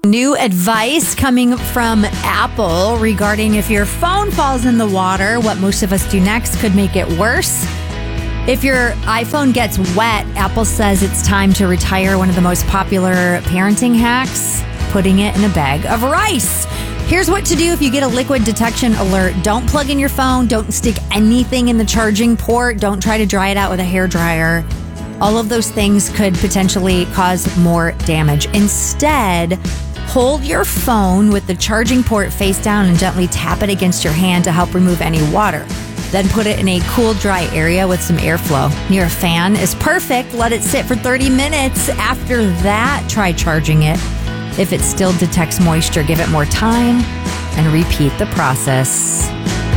New advice coming from Apple regarding if your phone falls in the water, what most of us do next could make it worse. If your iPhone gets wet, Apple says it's time to retire one of the most popular parenting hacks, putting it in a bag of rice. Here's what to do if you get a liquid detection alert. Don't plug in your phone. Don't stick anything in the charging port. Don't try to dry it out with a hairdryer. All of those things could potentially cause more damage. Instead, hold your phone with the charging port face down and gently tap it against your hand to help remove any water. Then put it in a cool, dry area with some airflow. Near a fan is perfect. Let it sit for 30 minutes. After that, try charging it. If it still detects moisture, give it more time and repeat the process.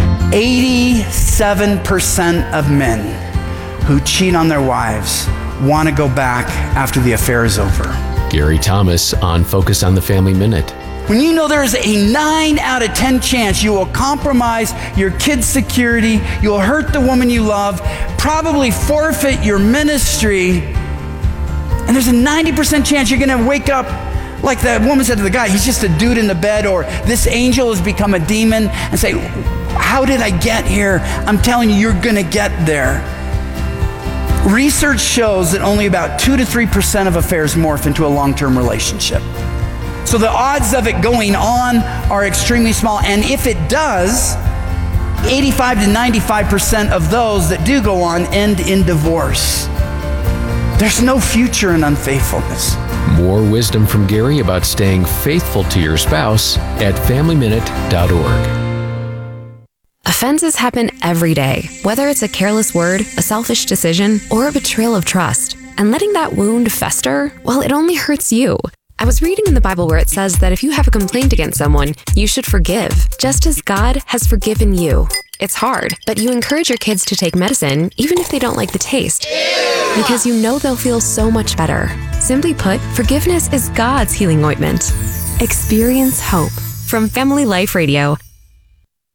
87% of men who cheat on their wives want to go back after the affair is over. Gary Thomas on Focus on the Family Minute. When you know there's a 9 out of 10 chance you will compromise your kid's security, you'll hurt the woman you love, probably forfeit your ministry, and there's a 90% chance you're going to wake up like the woman said to the guy, he's just a dude in the bed, or this angel has become a demon, and say, how did I get here? I'm telling you, you're going to get there. Research shows that only about 2 to 3% of affairs morph into a long-term relationship. So the odds of it going on are extremely small. And if it does, 85 to 95% of those that do go on end in divorce. There's no future in unfaithfulness. More wisdom from Gary about staying faithful to your spouse at FamilyMinute.org. Offenses happen every day, whether it's a careless word, a selfish decision, or a betrayal of trust. And letting that wound fester, well, it only hurts you. I was reading in the Bible where it says that if you have a complaint against someone, you should forgive, just as God has forgiven you. It's hard, but you encourage your kids to take medicine, even if they don't like the taste, because you know they'll feel so much better. Simply put, forgiveness is God's healing ointment. Experience hope. From Family Life Radio,